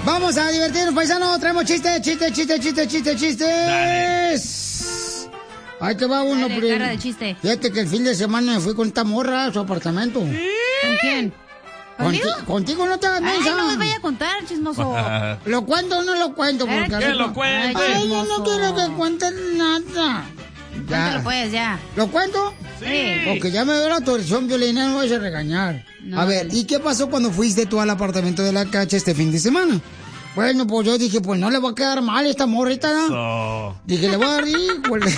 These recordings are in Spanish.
Vamos a divertirnos, paisanos. Traemos chistes. Dale. Ahí te va uno, Dale, cara de chiste. Fíjate que el fin de semana me fui con esta morra a su apartamento. ¿Con quién? Contigo no te hagas mensa. Ay, no me vaya a contar, chismoso. ¿Lo cuento o no lo cuento? Porque ¿Qué lo cuente? Ay, yo no quiero que cuentes nada. Cuéntalo pues, ya. ¿Lo cuento? Sí. Porque ya me dio la autorización, Violina, no vais a regañar. No. A ver, ¿y qué pasó cuando fuiste tú al apartamento de la Cacha este fin de semana? Bueno, pues yo dije, pues no le va a quedar mal esta morrita, ¿no? Dije, le voy a dar híjole.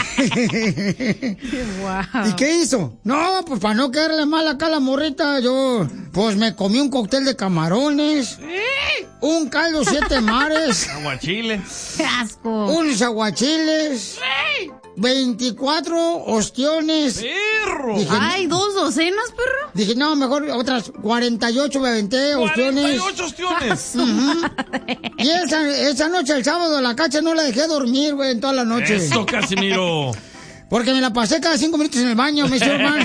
Wow. ¿Y qué hizo? No, pues para no quedarle mal acá a la morrita, yo, pues me comí un cóctel de camarones, un caldo 7 mares, Aguachiles. ¡Qué asco! unos aguachiles, 24 ostiones. ¡Perro! Dije, Ay, 2 docenas, perro. Dije, no, mejor otras 48 me aventé, ostiones. 48 ostiones. Y esa noche, el sábado, la Cacha no la dejé dormir, güey, en toda la noche. Eso, Casimiro. Porque me la pasé cada 5 minutos en el baño, me hizo mal.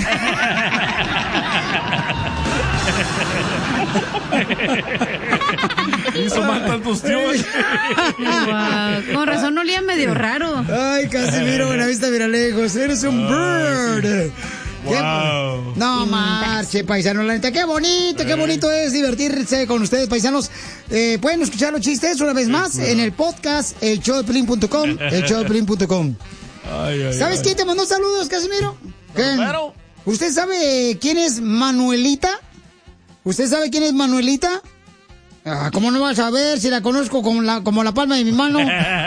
Hizo mal tantos tíos. Wow. Con razón olía medio raro. Ay, Casimiro, Buenavista Viralejos, eres un bird. Wow. No marche, paisano, la neta, qué bonito es divertirse con ustedes, paisanos. Pueden escuchar los chistes una vez más en el podcast, elshowdepiolín.com, elshowdepiolín.com. ¿Sabes quién te mandó saludos, Casimiro? Claro. ¿Usted sabe quién es Manuelita? ¿Usted sabe quién es Manuelita? ¿Cómo no vas a ver si la conozco como la palma de mi mano?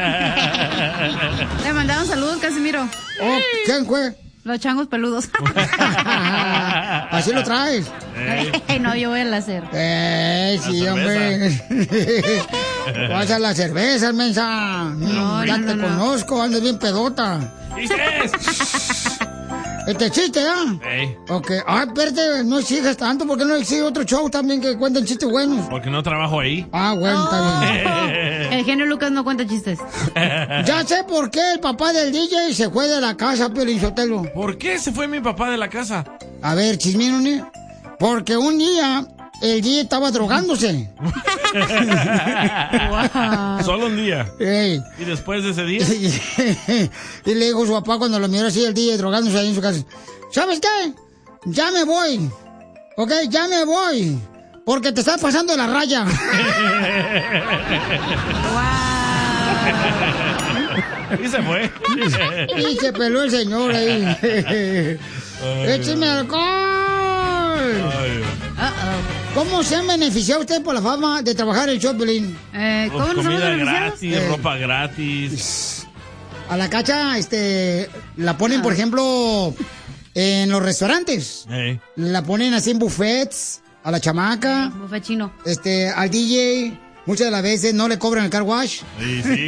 Le mandaron saludos, Casimiro. ¿Quién fue? Los changos peludos. Así lo traes. No, yo voy a hacer. Sí, hombre. Vas a las cervezas, mensa. Ya te conozco, andas bien pedota. ¡Chistes! Este chiste, ¿ah? Ok. Espérate, no exiges tanto, porque no exige otro show también que cuenten chistes buenos. Porque no trabajo ahí. Bueno, está bien. El genio Lucas no cuenta chistes. Ya sé por qué el papá del DJ se fue de la casa, Piolín Sotelo. ¿Por qué se fue mi papá de la casa? A ver, chismino, ¿no? Porque un día el DJ estaba drogándose. Wow. Solo un día. Ey. ¿Y después de ese día? Y le dijo su papá cuando lo miró así el DJ drogándose ahí en su casa: ¿sabes qué? Ya me voy. Ok, ya me voy. Porque te estás pasando de la raya. Wow. Y se fue. Y se peló el señor ahí. ¡Écheme alcohol! ¿Cómo se han beneficiado usted por la fama de trabajar en Choplin? ¿Cómo nos hemos Comida beneficiado? gratis, ropa gratis. A la Cacha, la ponen, por ejemplo, en los restaurantes. La ponen así en buffets, a la chamaca. Buffet chino. Al DJ, muchas de las veces no le cobran el car wash. Sí.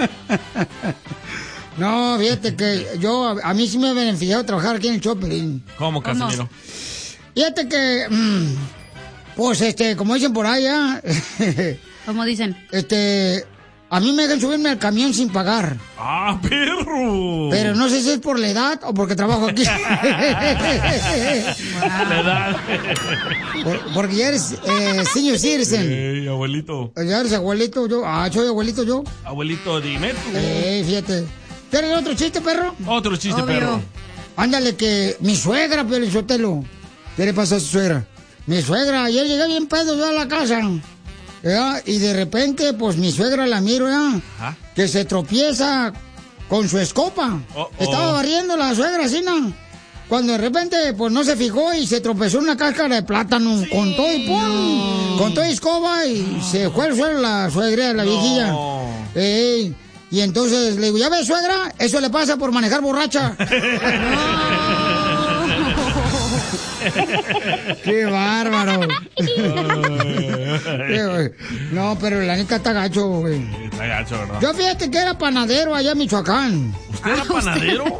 No, fíjate que a mí sí me ha beneficiado trabajar aquí en el Choplin. ¿Cómo, Casimiro? Fíjate que, pues, como dicen por allá. ¿Cómo dicen? A mí me dejan subirme al camión sin pagar. ¡Ah, perro! Pero no sé si es por la edad o porque trabajo aquí. La edad. Porque ya eres senior citizen. Abuelito. Ya eres abuelito yo. Soy abuelito yo. Abuelito, dime tú. Fíjate. ¿Quieres otro chiste, perro? Otro chiste, Obvio. perro. Ándale, que mi suegra, Piolín Sotelo. ¿Qué le pasó a su suegra? Mi suegra, ayer llegué bien pedo yo a la casa. ¿Ya? Y de repente, pues mi suegra la miro, ¿ya? Que se tropieza con su escoba. Estaba barriendo la suegra, así, ¿no? Cuando de repente, pues no se fijó y se tropezó en una cáscara de plátano. Con todo y ¡pum! Con toda escoba y se fue al suelo la suegra, la viejilla. Y entonces le digo, ¿ya ves, suegra? Eso le pasa por manejar borracha. ¡Qué bárbaro! No, pero la neta está gacho, güey. Está gacho, ¿no? Yo fíjate que era panadero allá en Michoacán. ¿Usted era panadero?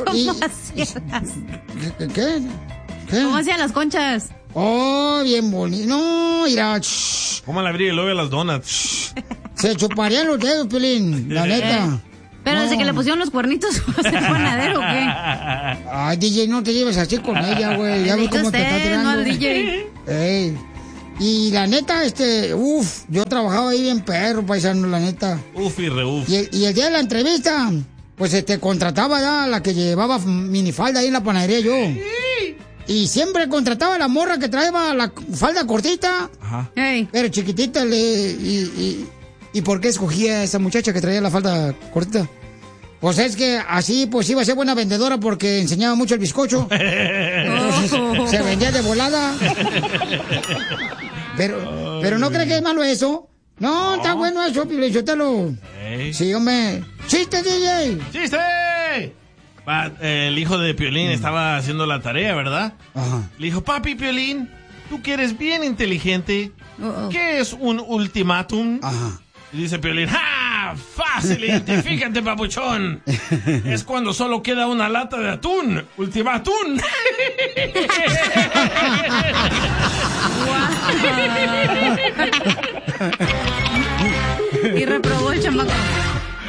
¿Qué? ¿Cómo hacían las conchas? Oh, bien bonito. No, mira. ¿Cómo le abría el hoyo a las donuts? Se chuparían los dedos, Pelín, la neta. Pero desde que le pusieron los cuernitos, ¿va a ser panadero o qué? Ay, DJ, no te lleves así con ella, güey. Ya ves cómo te está tirando. No al DJ. Ey. Y la neta, yo trabajaba ahí bien perro, paisano, la neta. Uf y reuf. Y el día de la entrevista, pues contrataba ya la que llevaba minifalda ahí en la panadería yo. Y siempre contrataba a la morra que traía la falda cortita. Ajá. Pero chiquitita. ¿Y por qué escogía a esa muchacha que traía la falda cortita? Pues es que así pues iba a ser buena vendedora porque enseñaba mucho el bizcocho. Entonces se vendía de volada. Pero ¿no cree que es malo eso? No, está bueno eso, Piolichotelo. Sí, hombre. ¡Chiste, DJ! ¡Chiste! El hijo de Piolín estaba haciendo la tarea, ¿verdad? Ajá. Le dijo, papi Piolín, tú que eres bien inteligente, ¿qué es un ultimátum? Ajá. Y dice Piolín, ¡ja! ¡Fácil! Identifícate, papuchón. Es cuando solo queda una lata de atún. ¡Ultimátum! Y reprobó el chamaco.